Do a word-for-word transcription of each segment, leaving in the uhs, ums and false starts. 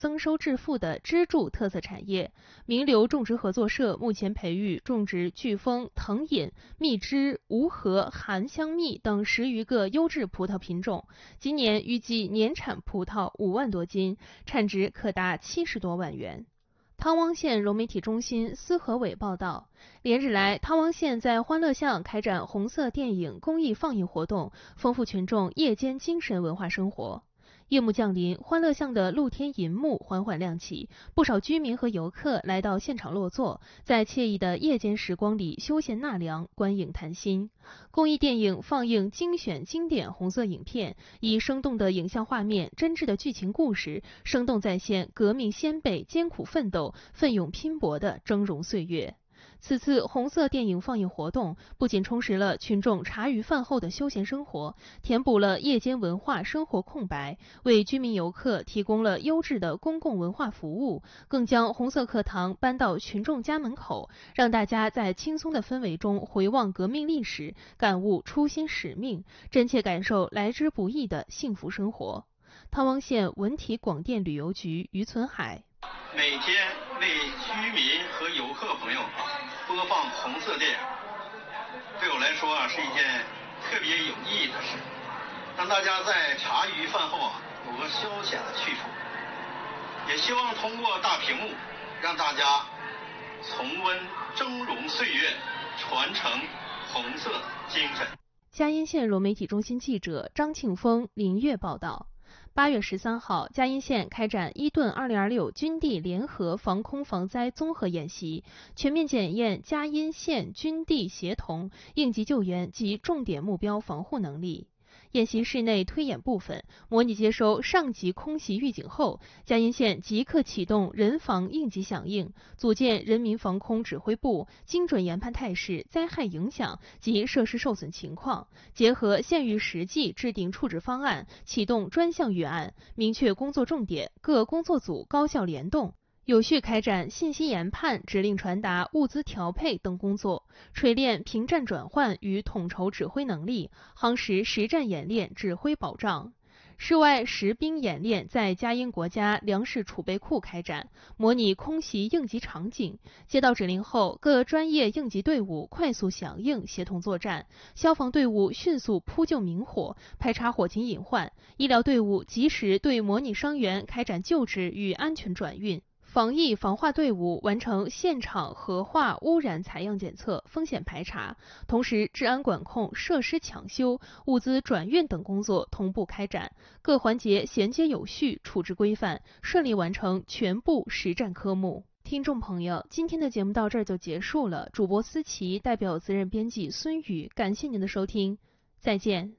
增收致富的支柱特色产业。名流种植合作社目前培育种植巨峰、藤饮、蜜汁、无核、含香蜜等十余个优质葡萄品种，今年预计年产葡萄五万多斤，产值可达七十多万元。汤汪县融媒体中心司和伟报道，连日来，汤汪县在欢乐巷开展红色电影公益放映活动，丰富群众夜间精神文化生活。夜幕降临，欢乐巷的露天银幕缓缓亮起，不少居民和游客来到现场落座，在惬意的夜间时光里休闲纳凉、观影谈心。公益电影放映精选经典红色影片，以生动的影像画面、真挚的剧情故事，生动再现革命先辈艰苦奋斗、奋勇拼搏的峥嵘岁月。此次红色电影放映活动不仅充实了群众茶余饭后的休闲生活，填补了夜间文化生活空白，为居民游客提供了优质的公共文化服务，更将红色课堂搬到群众家门口，让大家在轻松的氛围中回望革命历史，感悟初心使命，真切感受来之不易的幸福生活。汤汪县文体广电旅游局于存海， 每天为居民和游客朋友播放红色电影，对我来说啊是一件特别有意义的事，让大家在茶余饭后啊有个消遣的去处。也希望通过大屏幕，让大家重温峥嵘岁月，传承红色精神。 嘉荫县融媒体中心记者张庆峰、林月报道。八月十三号，嘉荫县开展伊顿二零二六军地联合防空防灾综合演习，全面检验嘉荫县军地协同应急救援及重点目标防护能力。演习室内推演部分，模拟接收上级空袭预警后，嘉荫县即刻启动人防应急响应，组建人民防空指挥部，精准研判态势、灾害影响及设施受损情况，结合县域实际制定处置方案，启动专项预案，明确工作重点，各工作组高效联动，有序开展信息研判、指令传达、物资调配等工作，锤炼平战转换与统筹指挥能力，夯实实战演练指挥保障。室外实兵演练在嘉荫国家粮食储备库开展，模拟空袭应急场景。接到指令后，各专业应急队伍快速响应，协同作战；消防队伍迅速扑救明火，排查火情隐患；医疗队伍及时对模拟伤员开展救治与安全转运。防疫防化队伍完成现场核化污染采样检测、风险排查，同时治安管控、设施抢修、物资转运等工作同步开展，各环节衔接有序、处置规范，顺利完成全部实战科目。听众朋友，今天的节目到这儿就结束了。主播思琪代表责任编辑孙宇，感谢您的收听，再见。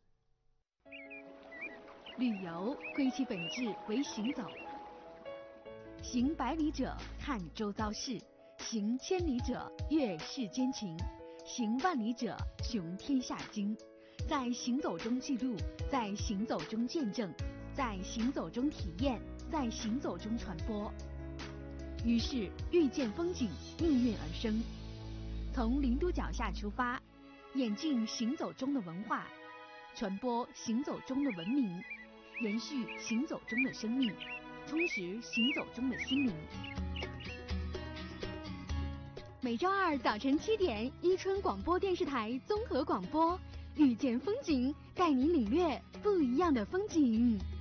旅游归其本质为行走。行百里者看周遭事，行千里者阅世间情，行万里者雄天下经。在行走中记录，在行走中见证，在行走中体验，在行走中传播。于是遇见风景应运而生。从零度脚下出发，演进行走中的文化，传播行走中的文明，延续行走中的生命，充实行走中的心灵。每周二早晨七点，伊春广播电视台综合广播，遇见风景，带你领略不一样的风景。